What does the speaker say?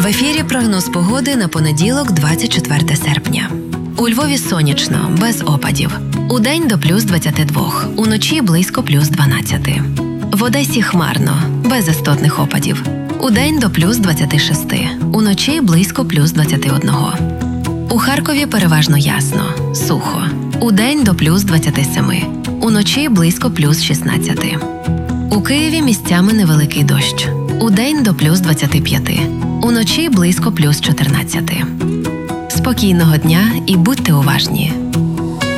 В ефірі прогноз погоди на понеділок, 24 серпня. У Львові сонячно, без опадів. Удень до плюс 22, уночі близько плюс 12. В Одесі хмарно, без істотних опадів. Удень до плюс 26, уночі близько плюс 21. У Харкові переважно ясно, сухо. Удень до плюс 27, уночі близько плюс 16. У Києві місцями невеликий дощ. Удень до плюс 25, уночі близько плюс 14. Спокійного дня і будьте уважні!